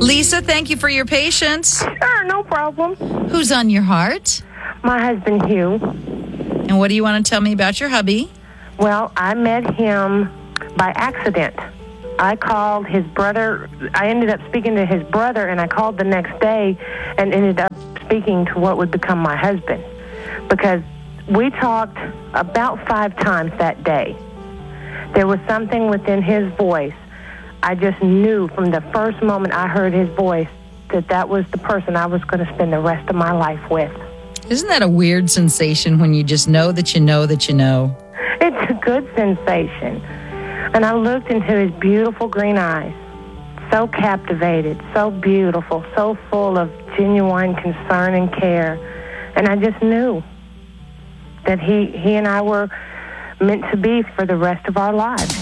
Lisa, thank you for your patience. Sure, no problem. Who's on your heart? My husband, Hugh. And what do you want to tell me about your hubby? Well, I met him by accident. I called his brother. I ended up speaking to his brother, and I called the next day and ended up speaking to what would become my husband. Because we talked about 5 times that day. There was something within his voice. I just knew from the first moment I heard his voice that that was the person I was going to spend the rest of my life with. Isn't that a weird sensation when you just know that you know that you know? It's a good sensation. And I looked into his beautiful green eyes, so captivated, so beautiful, so full of genuine concern and care. And I just knew that he and I were meant to be for the rest of our lives.